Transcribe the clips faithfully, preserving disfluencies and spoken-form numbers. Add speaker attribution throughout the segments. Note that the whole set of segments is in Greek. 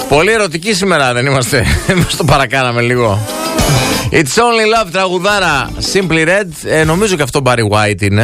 Speaker 1: Πολύ ερωτική σήμερα, δεν είμαστε? Μας το παρακάναμε λίγο. It's Only Love, τραγουδάρα Simply Red. ε, Νομίζω και αυτό Barry White είναι.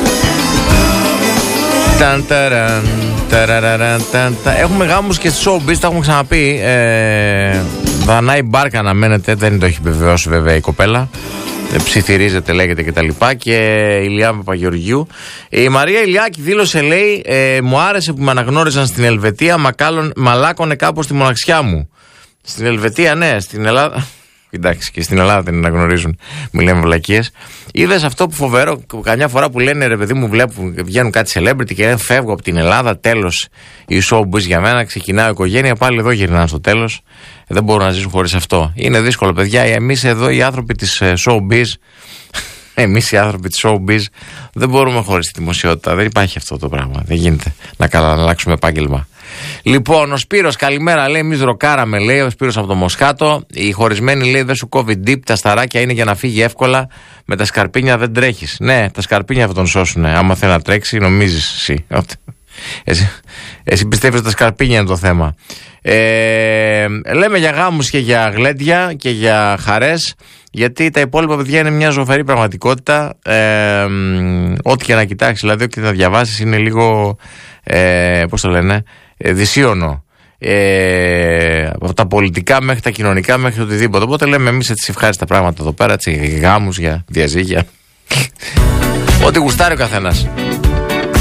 Speaker 1: Ταν, ταραν, ταραραν, ταν, ταν. Έχουμε γάμους και στη showbiz, τα έχουμε ξαναπεί. ε, Δανάη Μπάρκα αναμένεται, δεν το έχει βεβαιώσει βέβαια η κοπέλα. Ψιθυρίζεται λέγεται και τα λοιπά. Και η Ηλιά Παπαγεωργιού. Η Μαρία Ηλιάκη δήλωσε, λέει, ε, μου άρεσε που με αναγνώριζαν στην Ελβετία, μακάλων, μαλάκωνε κάπως τη μοναξιά μου. Στην Ελβετία, ναι, στην Ελλάδα. Εντάξει, και στην Ελλάδα την αναγνωρίζουν. Μου λένε βλακίες. Είδες αυτό που φοβερό, καμιά φορά που λένε, ρε παιδί μου, βλέπουν, βγαίνουν κάτι celebrity και λένε φεύγω από την Ελλάδα, τέλος η showbiz για μένα, ξεκινάει η οικογένεια, πάλι εδώ γυρνάνε στο τέλος. Δεν μπορούν να ζήσουν χωρίς αυτό. Είναι δύσκολο, παιδιά. Εμείς εδώ οι άνθρωποι της showbiz, εμείς οι άνθρωποι της showbiz, δεν μπορούμε χωρίς τη δημοσιότητα. Δεν υπάρχει αυτό το πράγμα. Δεν γίνεται να καλά να αλλάξουμε επάγγελμα. Λοιπόν, ο Σπύρος, καλημέρα, λέει, εμείς ροκάραμε, λέει, ο Σπύρος από το Μοσχάτο. Η χωρισμένη, λέει, δεν σου κόβει deep, τα σταράκια είναι για να φύγει εύκολα. Με τα σκαρπίνια δεν τρέχεις. Ναι, τα σκαρπίνια θα τον σώσουνε. Άμα θέλει να τρέξει, νομίζεις εσύ. Εσύ, εσύ πιστεύεις ότι τα σκαρπίνια είναι το θέμα. Ε, λέμε για γάμους και για γλέντια και για χαρές, γιατί τα υπόλοιπα, παιδιά, είναι μια ζωφερή πραγματικότητα. Ε, ό,τι και να κοιτάξεις, δηλαδή, ό,τι και να διαβάσεις, είναι λίγο, ε, πώς το λένε, ε, δυσίωνο. Ε, από τα πολιτικά μέχρι τα κοινωνικά μέχρι οτιδήποτε. Οπότε λέμε εμείς έτσι ευχάριστα πράγματα εδώ πέρα, έτσι, γάμους για διαζύγια. Ό,τι γουστάρει ο καθένας.